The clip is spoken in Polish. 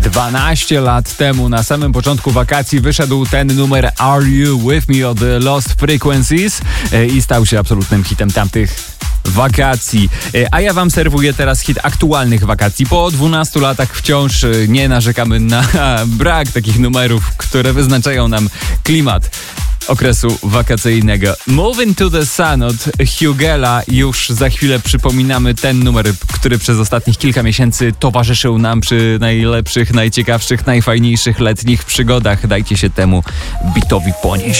12 lat temu, na samym początku wakacji, wyszedł ten numer Are You With Me od Lost Frequencies i stał się absolutnym hitem tamtych wakacji. A ja wam serwuję teraz hit aktualnych wakacji. Po 12 latach wciąż nie narzekamy na brak takich numerów, które wyznaczają nam klimat okresu wakacyjnego. Moving to the Sun od Hugela. Już za chwilę przypominamy ten numer, który przez ostatnich kilka miesięcy towarzyszył nam przy najlepszych, najciekawszych, najfajniejszych letnich przygodach. Dajcie się temu bitowi ponieść.